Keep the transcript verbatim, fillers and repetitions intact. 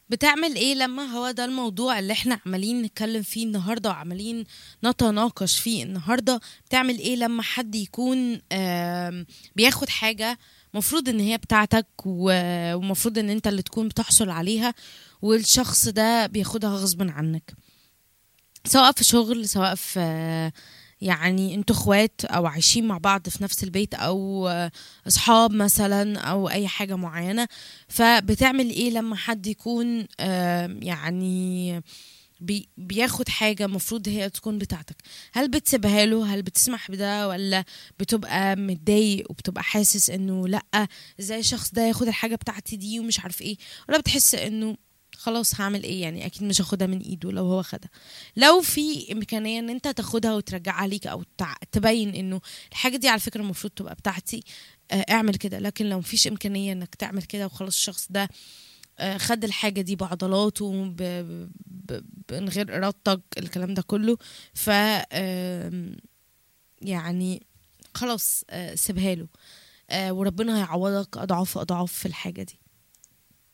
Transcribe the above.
بتعمل ايه لما هو ده الموضوع اللي احنا عمالين نتكلم فيه النهارده وعمالين نتناقش فيه النهارده؟ بتعمل ايه لما حد يكون آم، بياخد حاجة مفروض ان هي بتاعتك و- ومفروض ان انت اللي تكون بتحصل عليها، والشخص ده بياخدها غصبا عنك؟ سواء في شغل، سواء في يعني انتوا اخوات او عايشين مع بعض في نفس البيت، او اصحاب مثلا، او اي حاجة معينة. فبتعمل ايه لما حد يكون آم، يعني بي بياخد حاجة مفروض هي تكون بتاعتك؟ هل بتسيبها له؟ هل بتسمح بده؟ ولا بتبقى متضايق وبتبقى حاسس انه لأ، ازاي الشخص ده ياخد الحاجة بتاعتي دي ومش عارف ايه؟ ولا بتحس انه خلاص هعمل ايه يعني، اكيد مش هاخدها من ايده لو هو خدها؟ لو في امكانيه ان انت تاخدها وترجعها ليك، او تع- تبين انه الحاجه دي على فكره المفروض تبقى بتاعتي، آه، اعمل كده. لكن لو مفيش امكانيه انك تعمل كده وخلاص الشخص ده آه، خد الحاجه دي بعضلاته ب... ب... ب... من غير ارادتك، الكلام ده كله، ف آم، يعني خلاص، آه، سيبها له، آه، وربنا هيعوضك اضعاف اضعاف في الحاجه دي.